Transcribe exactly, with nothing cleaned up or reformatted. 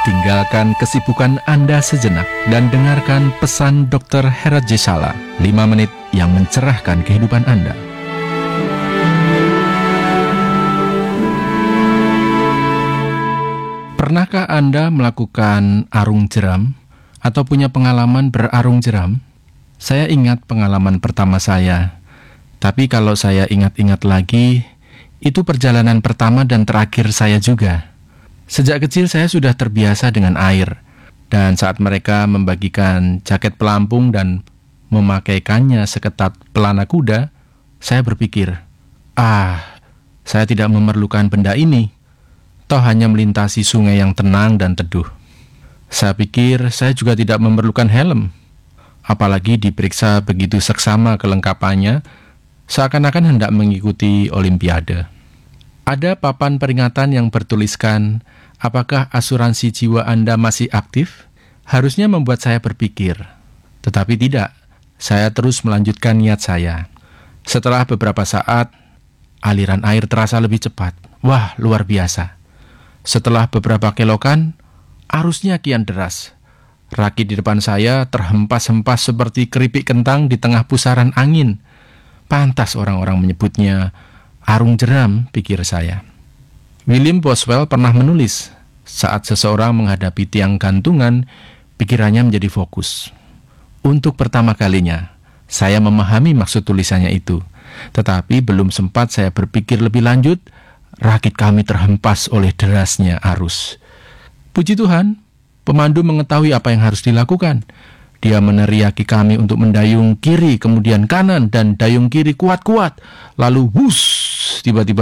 Tinggalkan kesibukan Anda sejenak dan dengarkan pesan dokter Herat Jesala, lima menit yang mencerahkan kehidupan Anda. Pernahkah Anda melakukan arung jeram atau punya pengalaman berarung jeram? Saya ingat pengalaman pertama saya, tapi kalau saya ingat-ingat lagi, itu perjalanan pertama dan terakhir saya juga. Sejak kecil saya sudah terbiasa dengan air, dan saat mereka membagikan jaket pelampung dan memakaikannya seketat pelana kuda, saya berpikir, ah, saya tidak memerlukan benda ini, toh hanya melintasi sungai yang tenang dan teduh. Saya pikir saya juga tidak memerlukan helm, apalagi diperiksa begitu seksama kelengkapannya, seakan-akan hendak mengikuti olimpiade. Ada papan peringatan yang bertuliskan, apakah asuransi jiwa Anda masih aktif? Harusnya membuat saya berpikir. Tetapi tidak, saya terus melanjutkan niat saya. Setelah beberapa saat, aliran air terasa lebih cepat. Wah, luar biasa. Setelah beberapa kelokan, arusnya kian deras. Raki di depan saya terhempas-hempas seperti keripik kentang di tengah pusaran angin. Pantas orang-orang menyebutnya arung jeram, pikir saya. William Boswell pernah menulis, saat seseorang menghadapi tiang gantungan, pikirannya menjadi fokus. Untuk pertama kalinya, saya memahami maksud tulisannya itu. Tetapi belum sempat saya berpikir lebih lanjut, rakit kami terhempas oleh derasnya arus. Puji Tuhan, pemandu mengetahui apa yang harus dilakukan. Dia meneriaki kami untuk mendayung kiri, kemudian kanan, dan dayung kiri kuat-kuat. Lalu, wuss, tiba-tiba